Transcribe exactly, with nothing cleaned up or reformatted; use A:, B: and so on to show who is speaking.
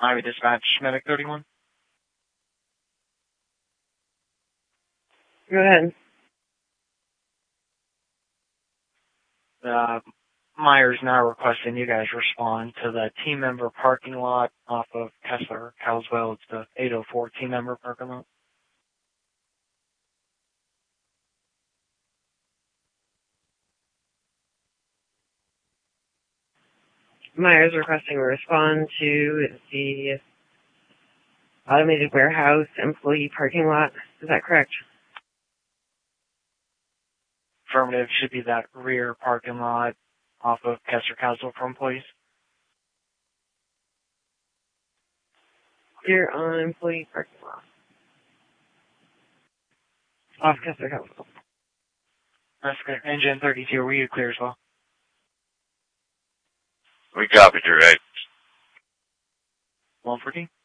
A: Highway Dispatch, Medic thirty-one.
B: Go ahead.
A: Uh, Myers now requesting you guys respond to the team member parking lot off of Kessler, Cowswell. It's the eight oh four team member parking lot.
B: Myers requesting a response to the automated warehouse employee parking lot. Is that correct?
A: Affirmative, should be that rear parking lot off of Kessler, Cowswell for employees.
B: You're on employee parking lot. Off Kessler Council.
A: That's clear. Engine thirty-two, were you clear as well?
C: We copied you, right?
A: one fourteen.